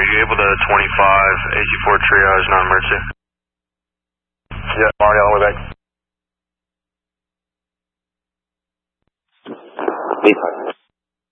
you able to 25 AC4 triage non-emergency? Yeah, I'm already on the way back.